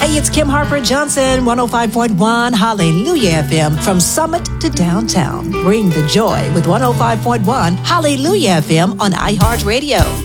Hey, it's Kim Harper Johnson, 105.1 Hallelujah FM from Summit to downtown. Bring the joy with 105.1 Hallelujah FM on iHeartRadio.